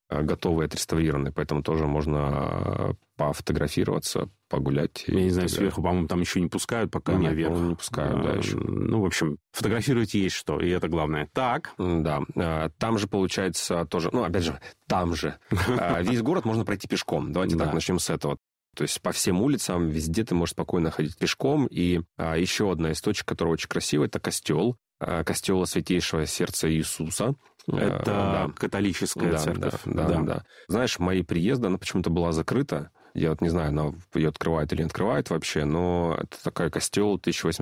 готовые, отреставрированные, поэтому тоже можно пофотографироваться, погулять. Я не знаю, сверху, по-моему, там еще не пускают, пока Нет, наверх. не пускают, да, еще. Ну, в общем, фотографировать есть что, и это главное. Так. Да, там же получается тоже, опять же, там же. Весь город можно пройти пешком. Давайте так начнем с этого. То есть по всем улицам везде ты можешь спокойно ходить пешком. И еще одна из точек, которая очень красивая, это костел. Костела Святейшего Сердца Иисуса. Это католическая церковь. Да. Знаешь, мои приезды, она почему-то была закрыта. Я не знаю, она ее открывает или не открывает вообще, но это такой костел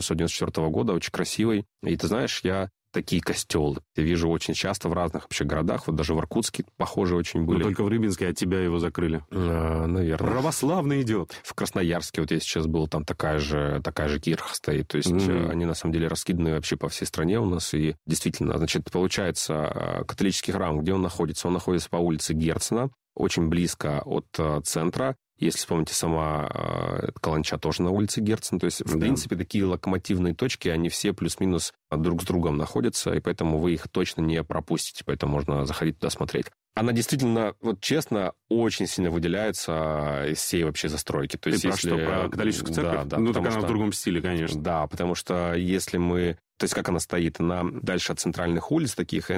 1894 года, очень красивый. И ты знаешь, я такие костелы я вижу очень часто в разных вообще городах. Вот даже в Иркутске похожие очень были. Но только в Рыбинске от тебя его закрыли. Наверное. Православный идет. В Красноярске, вот я сейчас был, там такая же кирха стоит. То есть они, на самом деле, раскиданы вообще по всей стране у нас. И действительно, значит, получается, католический храм, где он находится? Он находится по улице Герцена, очень близко от центра. Если вспомните, сама Каланча тоже на улице Герцен. То есть, в принципе, такие локомотивные точки, они все плюс-минус друг с другом находятся, и поэтому вы их точно не пропустите. Поэтому можно заходить туда смотреть. Она действительно, вот честно, очень сильно выделяется из всей вообще застройки. То есть, если... про католическую церковь? Да, ну, так она в другом стиле, конечно. Да, потому что если мы... То есть, как она стоит, она дальше от центральных улиц,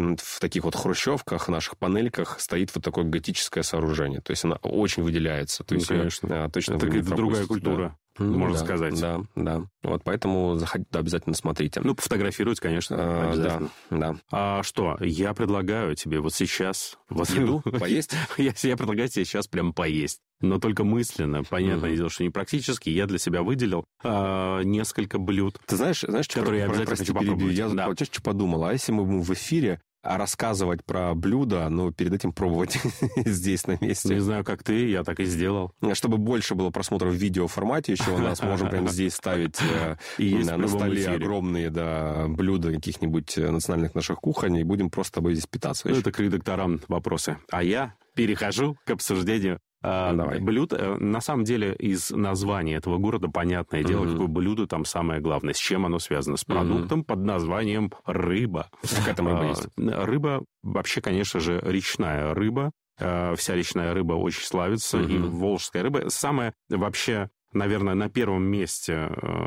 в таких вот хрущевках, наших панельках стоит вот такое готическое сооружение. То есть, она очень выделяется. То есть, конечно. Точно это другая культура, можно сказать. Да. Вот поэтому заходите, обязательно смотрите. Ну, пофотографировать, конечно, обязательно. Да. А что, я предлагаю тебе вот сейчас... Еду? Поесть? Я предлагаю тебе сейчас прям поесть. Но только мысленно. Понятное дело, что не практически. Я для себя выделил несколько блюд. Ты знаешь, которые я обязательно хочу попробовать. Я что подумал, а если мы будем в эфире рассказывать про блюда, но перед этим пробовать здесь на месте? Не знаю, как ты, я так и сделал. Чтобы больше было просмотров в видеоформате, еще у нас можем прямо здесь ставить на столе огромные блюда каких-нибудь национальных наших кухонь, и будем просто с тобой здесь питаться. Это к редакторам вопросы. А я перехожу к обсуждению блюд. На самом деле, из названия этого города, понятное дело, какое блюдо там самое главное. С чем оно связано? С продуктом под названием рыба. Какая там рыба есть? Рыба, вообще, конечно же, речная рыба. Вся речная рыба очень славится. И волжская рыба. Самое, вообще, наверное, на первом месте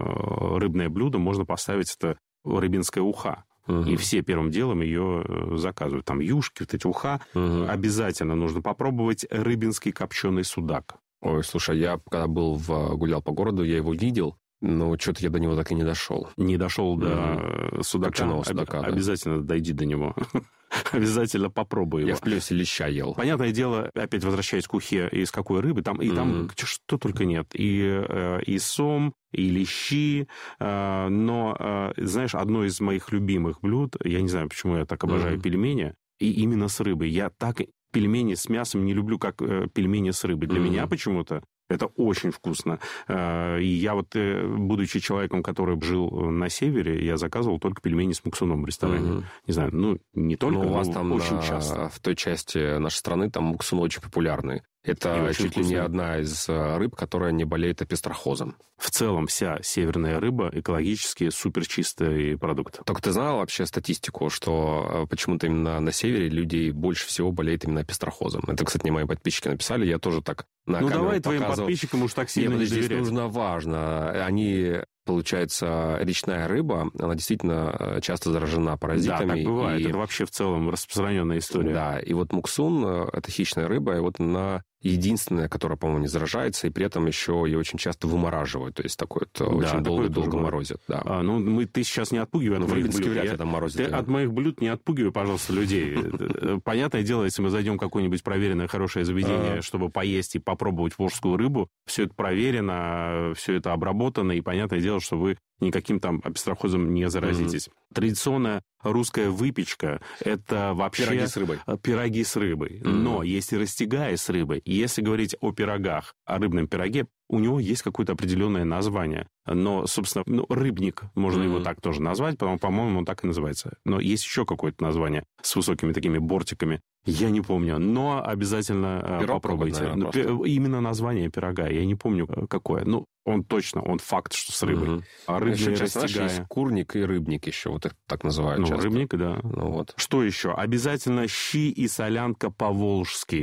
рыбное блюдо можно поставить, это рыбинская уха. И все первым делом ее заказывают. Там юшки, вот эти уха. Обязательно нужно попробовать рыбинский копченый судак. Ой, слушай, я когда гулял по городу, я его видел, но что-то я до него так и не дошел. Не дошел до судака? Копченого судака, да. Обязательно дойди до него. Обязательно попробуй его. Я в плесе леща ел. Понятное дело, опять возвращаясь к ухе, из какой рыбы, там что только нет. И сом, и лещи. Но, знаешь, одно из моих любимых блюд, я не знаю, почему я так обожаю пельмени, и именно с рыбой. Я так пельмени с мясом не люблю, как пельмени с рыбой. Для меня почему-то это очень вкусно. И я вот, будучи человеком, который жил на севере, я заказывал только пельмени с муксуном в ресторане. Не знаю, не только, но у вас там очень часто. В той части нашей страны там муксун очень популярный. Это чуть ли не одна из рыб, которая не болеет апистрохозом. В целом вся северная рыба экологически суперчистый продукт. Только ты знал вообще статистику, что почему-то именно на севере людей больше всего болеет именно апистрохозом? Это, кстати, не мои подписчики написали, я тоже так на камеру давай показывал. Твоим подписчикам уж так сильно не доверять. Здесь нужно важно. Получается, речная рыба, она действительно часто заражена паразитами. Да, так бывает. Это вообще в целом распространенная история. Да, и вот муксун – это хищная рыба, и вот она единственная, которая, по-моему, не заражается, и при этом еще ее очень часто вымораживают. То есть, такое очень долго морозят. Да. Ты сейчас не отпугивай от моих блюд. Вряд ли там морозят. Ты от моих блюд не отпугивай, пожалуйста, людей. Понятное дело, если мы зайдем в какое-нибудь проверенное хорошее заведение, чтобы поесть и попробовать волжскую рыбу, все это проверено, все это обработано, и понятное дело, что вы никаким там апистрохозом не заразитесь. Традиционная русская выпечка – это вообще... Пироги с рыбой. Но есть и растягая с рыбой. И если говорить о пирогах, о рыбном пироге, у него есть какое-то определенное название. Но, собственно, рыбник, можно его так тоже назвать, по-моему, он так и называется. Но есть еще какое-то название с высокими такими бортиками. Я не помню, но обязательно попробуйте. Именно название пирога, я не помню, какое. Он факт, что с рыбой. А рыбный растягая... Есть курник и рыбник еще, вот их так называют часто. Рыбник, да. Что еще? Обязательно щи и солянка по-волжски.